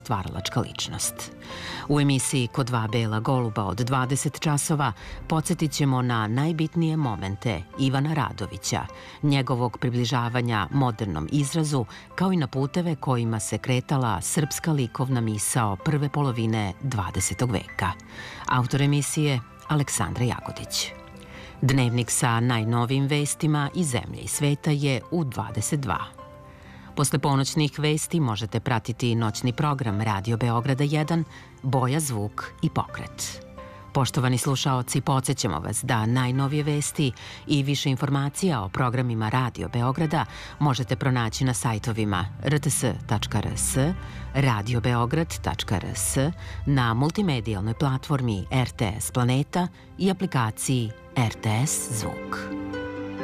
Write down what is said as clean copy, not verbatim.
stvaralačka ličnost. U emisiji Ko dva bela goluba od 20 časova podsjetit ćemo na najbitnije momente Ivana Radovića, njegovog približavanja modernom izrazu, kao i na puteve kojima se kretala srpska likovna misao prve polovine 20. veka. Autor emisije Aleksandra Jagodić. Dnevnik sa najnovijim vestima iz zemlje i sveta je u 22. Posle ponoćnih vesti možete pratiti noćni program Radio Beograda 1, Boja, zvuk i pokret. Poštovani slušaoci, podsjećamo vas da najnovije vesti i više informacija o programima Radio Beograda možete pronaći na sajtovima rts.rs, radiobeograd.rs, na multimedijalnoj platformi RTS Planeta i aplikaciji RTS Zvuk.